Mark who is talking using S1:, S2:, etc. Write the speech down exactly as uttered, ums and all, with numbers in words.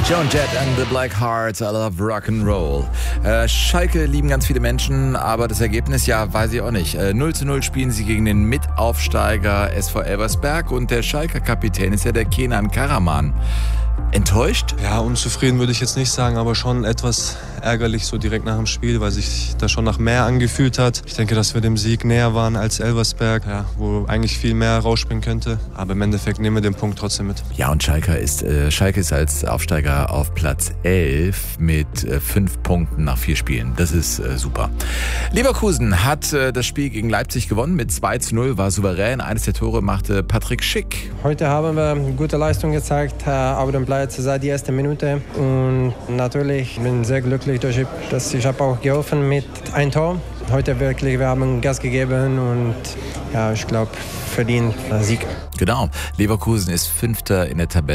S1: Joan Jett and the Black Hearts, I love Rock'n'Roll. Äh, Schalke lieben ganz viele Menschen, aber das Ergebnis, ja, weiß ich auch nicht. Äh, null zu null spielen sie gegen den Mitaufsteiger S V Elversberg und der Schalker Kapitän ist ja der Kenan Karaman. Enttäuscht?
S2: Ja, unzufrieden würde ich jetzt nicht sagen, aber schon etwas ärgerlich so direkt nach dem Spiel, weil sich das schon nach mehr angefühlt hat. Ich denke, dass wir dem Sieg näher waren als Elversberg, ja, wo eigentlich viel mehr rausspringen könnte. Aber im Endeffekt nehmen wir den Punkt trotzdem mit.
S1: Ja, und Schalke ist, äh, Schalke ist als Aufsteiger auf Platz elf mit äh, fünf Punkten nach vier Spielen. Das ist äh, super. Leverkusen hat äh, das Spiel gegen Leipzig gewonnen mit zwei zu null, war souverän. Eines der Tore machte Patrick Schick.
S3: Heute haben wir eine gute Leistung gezeigt, äh, auf dem Platz seit der ersten Minute. Und natürlich bin ich sehr glücklich, dass ich habe auch geholfen mit einem Tor. Heute wirklich, wir haben Gas gegeben und ja, ich glaube, verdient Sieg.
S1: Genau, Leverkusen ist Fünfter in der Tabelle.